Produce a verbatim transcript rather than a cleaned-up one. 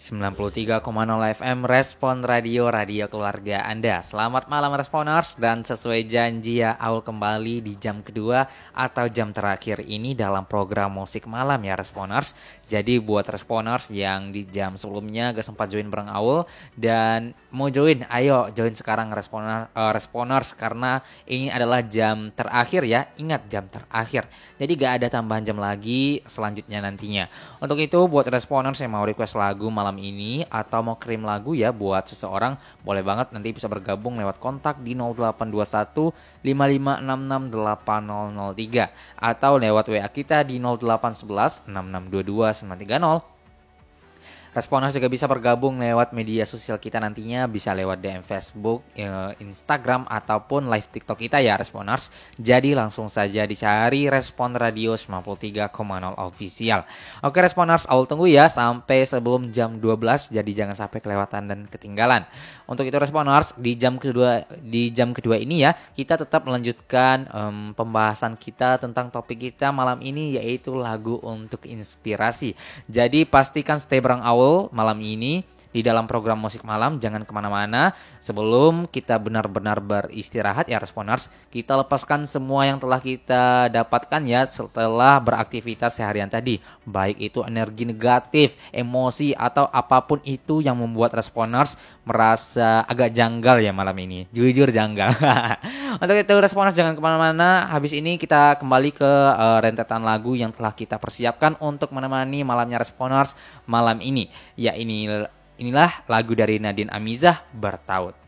sembilan puluh tiga koma nol F M Respon Radio, radio keluarga Anda. Selamat malam Responers, dan sesuai janji ya, Aul kembali di jam kedua atau jam terakhir ini dalam program musik malam ya Responers. Jadi buat Responers yang di jam sebelumnya gak sempat join bareng Aul dan mau join, ayo join sekarang Responer, uh, Responers, karena ini adalah jam terakhir ya. Ingat, jam terakhir. Jadi gak ada tambahan jam lagi selanjutnya nantinya. Untuk itu buat Responers yang mau request lagu malam ini atau mau kirim lagu ya buat seseorang, boleh banget, nanti bisa bergabung lewat kontak di nol delapan dua satu lima lima enam enam delapan nol nol tiga atau lewat W A kita di nol delapan satu satu enam enam dua dua sembilan tiga nol. Responers juga bisa bergabung lewat media sosial kita nantinya, bisa lewat D M Facebook, Instagram, ataupun live TikTok kita ya Responers. Jadi langsung saja dicari Respon Radio sembilan puluh tiga koma nol Official. Oke Responers, Aul tunggu ya sampai sebelum jam dua belas, jadi jangan sampai kelewatan dan ketinggalan. Untuk itu Responers, di jam kedua di jam kedua ini ya, kita tetap melanjutkan um, pembahasan kita tentang topik kita malam ini, yaitu lagu untuk inspirasi. Jadi pastikan stay bareng Aul malam ini di dalam program musik malam, jangan kemana-mana. Sebelum kita benar-benar beristirahat ya Responers, kita lepaskan semua yang telah kita dapatkan ya setelah beraktivitas seharian tadi, baik itu energi negatif, emosi, atau apapun itu yang membuat Responers merasa agak janggal ya malam ini. Jujur janggal. Untuk itu Responers jangan kemana-mana. Habis ini kita kembali ke uh, rentetan lagu yang telah kita persiapkan untuk menemani malamnya Responers malam ini. Ya ini Inilah lagu dari Nadine Amizah, Bertaut.